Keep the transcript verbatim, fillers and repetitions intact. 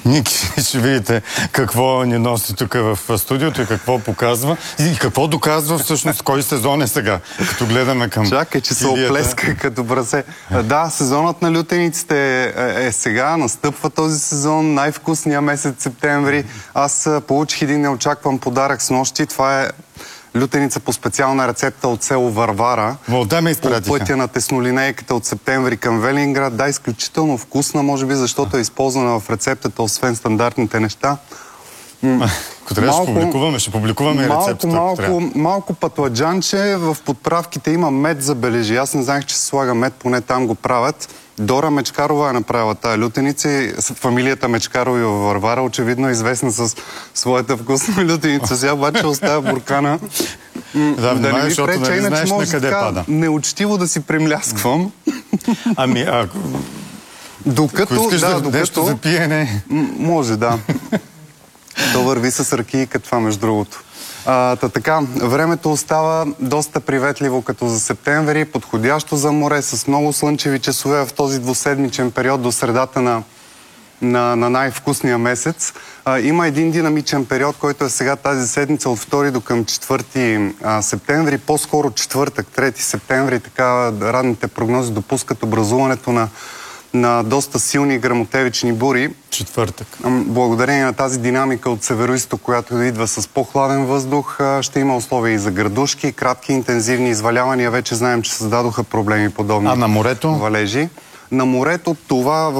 Ники, ще видите какво ни носи тук в студиото и какво показва. И какво доказва всъщност кой сезон е сега, като гледаме към Чакай, че се оплеска като брасе. Да, сезонът на лютениците е, е сега, настъпва този сезон, най-вкусния месец септември. Аз получих един неочакван подарък с нощи. Това е лютеница по специална рецепта от село Варвара. Волда ме изпратиха. По пътя на теснолинейката от Септември към Велинград. Да, изключително вкусна, може би, защото е използвана в рецептата, освен стандартните неща. Ако трябва малко, ще публикуваме, ще публикуваме малко, рецептата. Малко, малко пътладжанче, в подправките има мед, забележи. Аз не знаех, че се слага мед, поне там го правят. Дора Мечкарова е направила тая лютеница. Фамилията Мечкарови във Варвара очевидно е известна с своята вкусна лютеница. Сега обаче оставя буркана. Да, да не ми преча, да не знаеш на къде пада. Неучтиво да си премлясквам. Ами, ако... Докато... Ако искаш да, да, докато, нещо за пиене... Може, да. То върви с ракийка това, между другото. А, та така, времето остава доста приветливо като за септември, подходящо за море, с много слънчеви часове в този двуседмичен период до средата на, на, на най-вкусния месец. А, има един динамичен период, който е сега тази седмица от втори до към четвърти а, септември, по-скоро четвъртък, трети септември, така ранните прогнози допускат образуването на на доста силни гръмотевични бури. Четвъртък. Благодарение на тази динамика от североизток, която идва с по-хладен въздух, ще има условия и за градушки, кратки, интензивни извалявания. Вече знаем, че създадоха проблеми подобни. А на морето? Валежи. На морето това